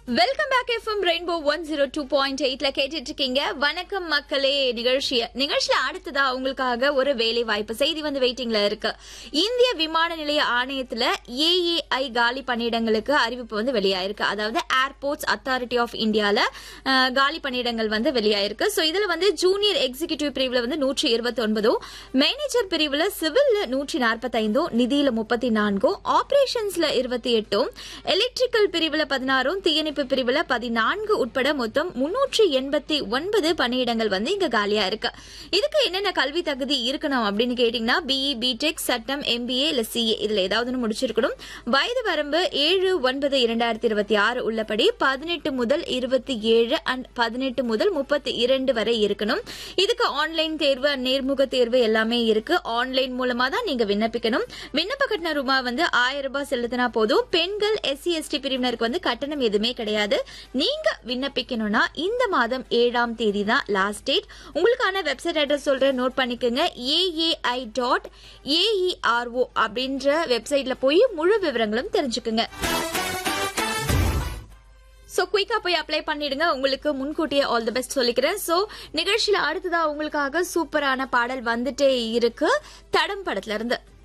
Welcome back FM rainbow 102.8ல கேட்டுட்டு இருக்கீங்க. வணக்கம் மக்களே நிகழ்ச்சியில அடுத்ததா உங்களுக்காக ஒரு வேலை வாய்ப்பு செய்தி வந்து வெயிட்டிங்ல இருக்கு. இந்திய விமான நிலைய ஆணையத்துல ஏஏஐ காலி பணியிடங்களுக்கு அறிவிப்பு வந்து வெளியாயிருக்கு. அதாவது ஏர்போர்ட்ஸ் அத்தாரிட்டி ஆஃப் இந்தியால காலி பணியிடங்கள் வந்து வெளியாயிருக்கு. சோ இதுல வந்து ஜூனியர் எக்ஸிகியூட்டிவ் பிரிவுல வந்து 129, மேனேஜர் பிரிவுல சிவில்ல 145, நிதியில 34, ஆபரேஷன்ஸ்ல 28, எலக்ட்ரிக்கல் பிரிவுல 16, தீயணைப்பு பிரிவுல 14 உட்பட மொத்தம் 389 பணியிடங்கள் வந்து இங்க காலியா இருக்கு. இதுக்கு என்னென்ன கல்வி தகுதி இருக்கணும் அப்படின்னு கேட்டீங்கன்னா பிஇ, பிடெக், சட்டம், எம்பிஏ இல்ல சிஏ இதுல ஏதாவது ஒன்று முடிச்சிருக்கணும். வயது வரம்பு 7/9/2026 உள்ளபடி 18 முதல் 27 அண்ட் 18 முதல் 32 வரை இருக்கணும். இதுக்கு ஆன்லைன் தேர்வு, நேர்முக தேர்வு எல்லாமே இருக்கு. ஆன்லைன் மூலமா தான் நீங்க விண்ணப்பிக்கணும். விண்ணப்ப கட்டண ரூபாய் வந்து 1000 ரூபாய் செலுத்தினா போதும். பெண்கள், SC ST பிரிவினருக்கு வந்து கட்டணம் எதுவுமே கிடையாது. நீங்க விண்ணப்பிக்கணும்னா இந்த மாதம் 7ஆம் தேதி தான் லாஸ்ட் டேட். உங்களுக்கான வெப்சைட் அட்ரஸ் சொல்றேன், நோட் பண்ணிக்கோங்க. aai.aero அப்படின்ற வெப்சைட்ல போய் முழு விவரங்களும் தெரிஞ்சுக்குங்க. சோ குயிக்கா போய் அப்ளை பண்ணிடுங்க. உங்களுக்கு முன்கூட்டியே ஆல் தி பெஸ்ட் சொல்லிக்கிறேன். சோ நிகழ்ச்சியில அடுத்ததா உங்களுக்காக சூப்பரான பாடல் வந்துட்டே இருக்கு, தடம் படத்துல இருந்து.